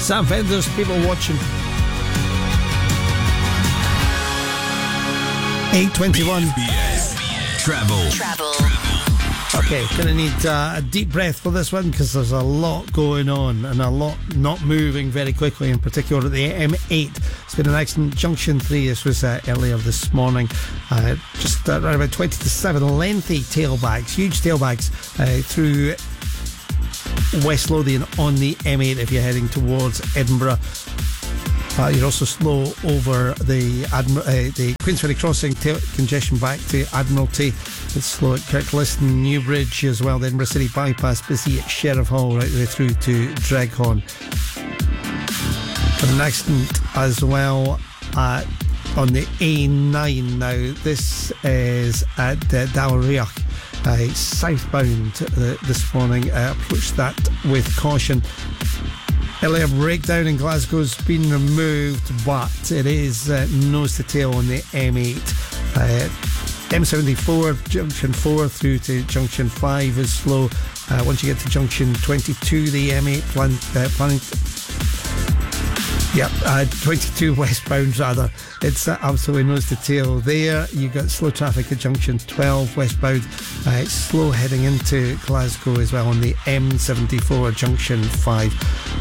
Sam Fender's People Watching. 8:21. Travel. Okay, gonna need a deep breath for this one because there's a lot going on and a lot not moving very quickly, in particular at the M8. It's been an accident, Junction 3. This was earlier this morning, just around about 20 to 7. Lengthy tailbacks, huge tailbacks through West Lothian on the M8 if you're heading towards Edinburgh. You're also slow over the Queensferry crossing, congestion back to Admiralty. It's slow at Kirkliston, Newbridge as well. The Edinburgh City bypass busy at Sheriff Hall right the way through to Dreghorn. But an accident as well on the A9 now. This is at Dalriach, southbound this morning. Approach that with caution. Earlier breakdown in Glasgow's been removed, but it is nose to tail on the M8. M74, Junction 4 through to Junction 5 is slow. Once you get to Junction 22, the M8 planning... 22 westbound rather. It's absolutely nose to tail there. You got slow traffic at Junction 12 westbound. It's slow heading into Glasgow as well on the M74 Junction 5.